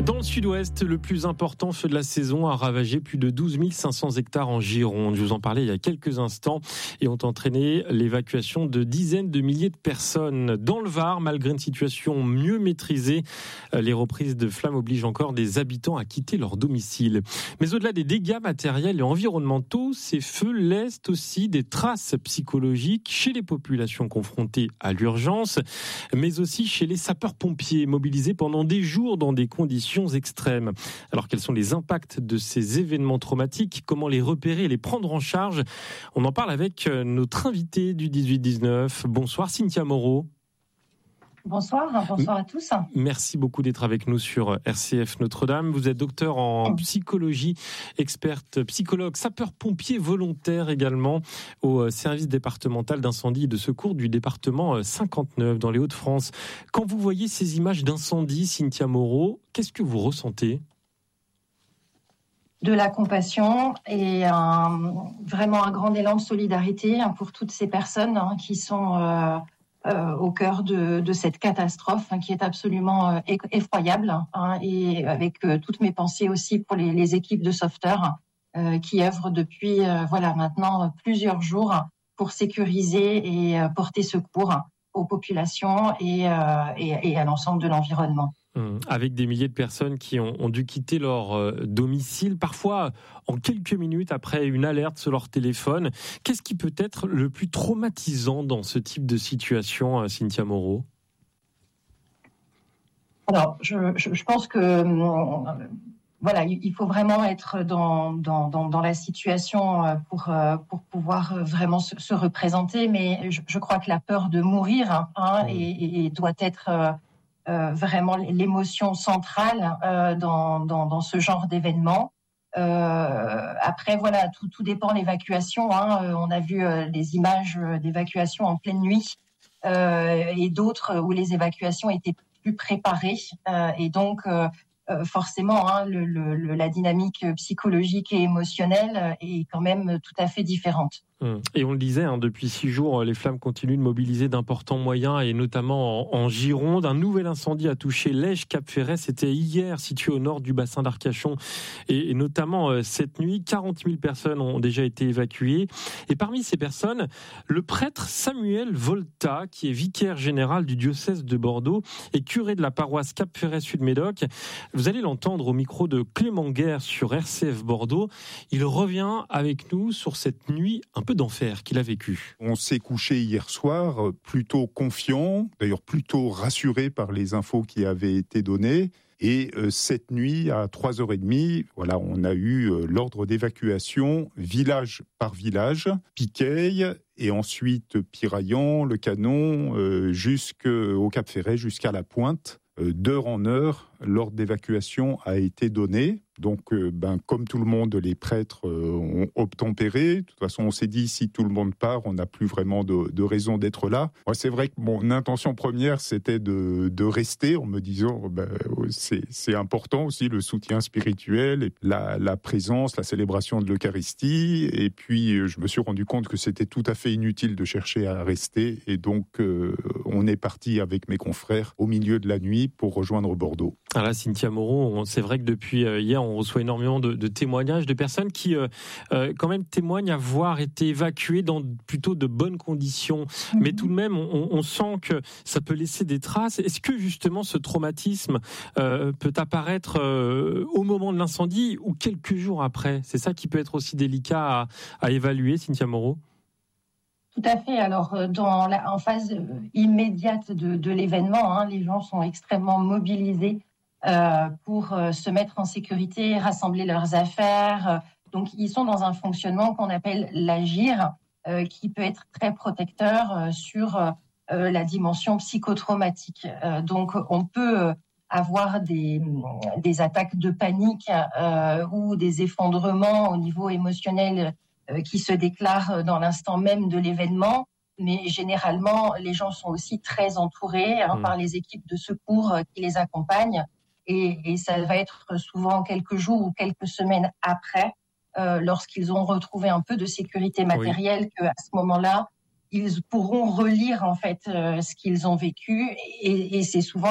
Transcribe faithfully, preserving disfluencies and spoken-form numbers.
Dans le sud-ouest, le plus important feu de la saison a ravagé plus de douze mille cinq cents hectares en Gironde. Je vous en parlais il y a quelques instants et ont entraîné l'évacuation de dizaines de milliers de personnes. Dans le Var, malgré une situation mieux maîtrisée, les reprises de flammes obligent encore des habitants à quitter leur domicile. Mais au-delà des dégâts matériels et environnementaux, ces feux laissent aussi des traces psychologiques chez les populations confrontées à l'urgence, mais aussi chez les sapeurs-pompiers mobilisés pendant des jours dans des conditions extrêmes. Alors quels sont les impacts de ces événements traumatiques ? Comment les repérer et les prendre en charge ? On en parle avec notre invité du dix-huit dix-neuf. Bonsoir Cynthia Moreau. Bonsoir, bonsoir à tous. Merci beaucoup d'être avec nous sur R C F Notre-Dame. Vous êtes docteur en psychologie, experte psychologue, sapeur-pompier volontaire également au service départemental d'incendie et de secours du département cinquante-neuf dans les Hauts-de-France. Quand vous voyez ces images d'incendie, Cynthia Moreau, qu'est-ce que vous ressentez ? De la compassion et un, vraiment un grand élan de solidarité pour toutes ces personnes qui sont... Euh, Euh, au cœur de, de cette catastrophe hein, qui est absolument euh, effroyable hein, et avec euh, toutes mes pensées aussi pour les, les équipes de sauveteurs euh, qui œuvrent depuis euh, voilà maintenant plusieurs jours pour sécuriser et euh, porter secours aux populations et, euh, et, et à l'ensemble de l'environnement. Avec des milliers de personnes qui ont, ont dû quitter leur euh, domicile, parfois en quelques minutes après une alerte sur leur téléphone. Qu'est-ce qui peut être le plus traumatisant dans ce type de situation, euh, Cynthia Moreau ? Alors, je, je, je pense que euh, voilà, il faut vraiment être dans, dans, dans, dans la situation pour, pour pouvoir vraiment se, se représenter. Mais je, je crois que la peur de mourir hein, mmh. et, et doit être... Euh, Euh, vraiment l'émotion centrale euh, dans, dans, dans ce genre d'événement. Euh, après, voilà, tout, tout dépend de l'évacuation. Hein. Euh, on a vu euh, des images d'évacuation en pleine nuit euh, et d'autres où les évacuations étaient plus préparées. Euh, et donc, euh, euh, forcément, hein, le, le, la dynamique psychologique et émotionnelle est quand même tout à fait différente. Et on le disait, hein, depuis six jours, les flammes continuent de mobiliser d'importants moyens, et notamment en, en Gironde. Un nouvel incendie a touché Lège-Cap-Ferret. C'était hier, situé au nord du bassin d'Arcachon. Et, et notamment euh, cette nuit, quarante mille personnes ont déjà été évacuées. Et parmi ces personnes, le prêtre Samuel Volta, qui est vicaire général du diocèse de Bordeaux et curé de la paroisse Cap-Ferret-Sud-Médoc. Vous allez l'entendre au micro de Clément Guerre sur R C F Bordeaux. Il revient avec nous sur cette nuit un peu d'enfer qu'il a vécu. On s'est couché hier soir plutôt confiant, d'ailleurs plutôt rassuré par les infos qui avaient été données. Et euh, cette nuit, à trois heures trente, voilà, on a eu euh, l'ordre d'évacuation village par village, Piqueil et ensuite Piraillan, le Canon, euh, jusqu'au Cap-Ferret, jusqu'à la Pointe. Euh, d'heure en heure, l'ordre d'évacuation a été donné. Donc, euh, ben, comme tout le monde, les prêtres euh, ont obtempéré. De toute façon, on s'est dit, si tout le monde part, on n'a plus vraiment de, de raison d'être là. Moi, c'est vrai que mon intention première, c'était de, de rester en me disant, ben, c'est, c'est important aussi le soutien spirituel, et la, la présence, la célébration de l'Eucharistie. Et puis, je me suis rendu compte que c'était tout à fait inutile de chercher à rester. Et donc, euh, on est parti avec mes confrères au milieu de la nuit pour rejoindre Bordeaux. Alors là, Cynthia Moreau, c'est vrai que depuis hier, on reçoit énormément de, de témoignages de personnes qui, euh, euh, quand même, témoignent avoir été évacuées dans plutôt de bonnes conditions. Mmh. Mais tout de même, on, on sent que ça peut laisser des traces. Est-ce que justement ce traumatisme euh, peut apparaître euh, au moment de l'incendie ou quelques jours après ? C'est ça qui peut être aussi délicat à, à évaluer, Cynthia Moreau ? Tout à fait. Alors, dans la, en phase immédiate de, de l'événement, hein, les gens sont extrêmement mobilisés euh, pour euh, se mettre en sécurité, rassembler leurs affaires. Donc, ils sont dans un fonctionnement qu'on appelle l'agir, euh, qui peut être très protecteur euh, sur euh, la dimension psychotraumatique. Euh, donc, on peut avoir des, des attaques de panique euh, ou des effondrements au niveau émotionnel euh, qui se déclarent dans l'instant même de l'événement. Mais généralement, les gens sont aussi très entourés hein, mmh. par les équipes de secours euh, qui les accompagnent. Et, et ça va être souvent quelques jours ou quelques semaines après, euh, lorsqu'ils ont retrouvé un peu de sécurité matérielle, oui. qu'à ce moment-là, ils pourront relire en fait euh, ce qu'ils ont vécu. Et, et c'est souvent